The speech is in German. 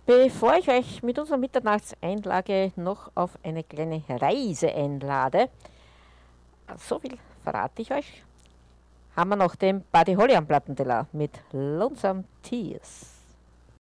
Bevor ich euch mit unserer Mitternachtseinlage noch auf eine kleine Reise einlade, so viel verrate ich euch, haben wir noch den Buddy Holly am Plattenteller mit Lonesome Tears.